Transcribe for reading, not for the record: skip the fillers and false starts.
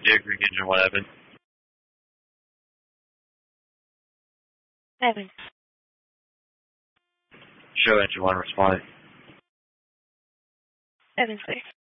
Deer Creek Engine 1 Evans. Evans. Show Engine 1 responding. Evans, please.